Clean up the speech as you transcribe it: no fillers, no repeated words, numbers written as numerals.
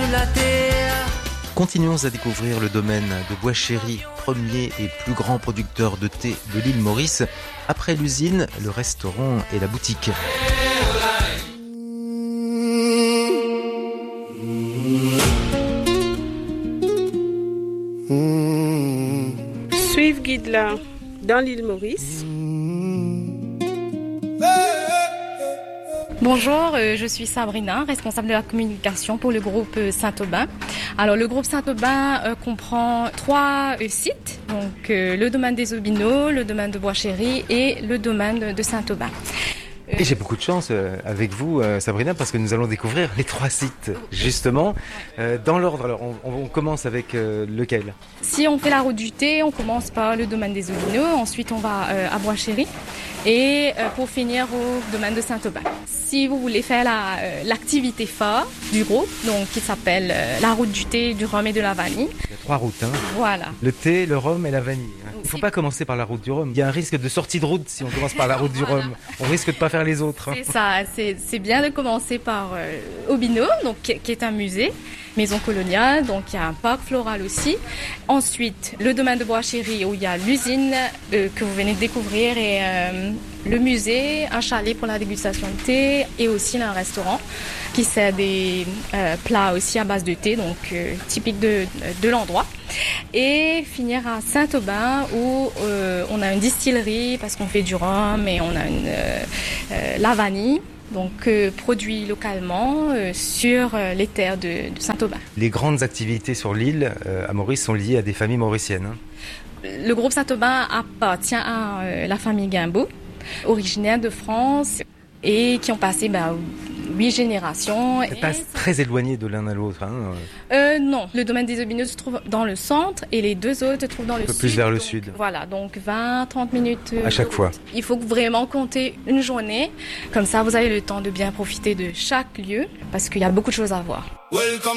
sulla terra. Continuons à découvrir le domaine de Bois-Chéry, premier et plus grand producteur de thé de l'île Maurice. Après l'usine, le restaurant et la boutique. Suivre Guide-là dans l'île Maurice. Bonjour, je suis Sabrina, responsable de la communication pour le groupe Saint-Aubin. Alors le groupe Saint-Aubin comprend 3 sites, donc le domaine des Aubineaux, le domaine de Bois-Chéry et le domaine de Saint-Aubin. Et j'ai beaucoup de chance avec vous, Sabrina, parce que nous allons découvrir les 3 sites, justement, dans l'ordre. Alors, on commence avec lequel ? Si on fait la route du thé, on commence par le domaine des Aubineaux, ensuite on va à Bois-Chéry et pour finir au domaine de Saint-Aubin. Si vous voulez faire l'activité phare du groupe, donc qui s'appelle la route du thé, du rhum et de la vanille. Il y a 3 routes, hein. Voilà. Le thé, le rhum et la vanille. Il ne faut pas commencer par la route du rhum. Il y a un risque de sortie de route si on commence par la route du rhum. On risque de pas faire les autres. C'est ça, c'est bien de commencer par Aubineaux, donc qui est un musée, maison coloniale, donc il y a un parc floral aussi. Ensuite, le domaine de Bois-Chéry où il y a l'usine que vous venez de découvrir et le musée, un chalet pour la dégustation de thé et aussi un restaurant qui sert des plats aussi à base de thé, donc typique de l'endroit. Et finir à Saint-Aubin où on a une distillerie parce qu'on fait du rhum et on a la vanille. Donc produit localement sur les terres de Saint-Aubin. Les grandes activités sur l'île à Maurice sont liées à des familles mauriciennes. Hein. Le groupe Saint-Aubin appartient à la famille Guimbaud, originaire de France et qui ont passé 8 générations. C'est pas très éloigné de l'un à l'autre. Non, le domaine des Aubineaux se trouve dans le centre et les 2 autres se trouvent dans le sud. Un peu plus vers le sud. Voilà, donc 20-30 minutes. À chaque fois. Il faut vraiment compter une journée. Comme ça, vous avez le temps de bien profiter de chaque lieu parce qu'il y a beaucoup de choses à voir.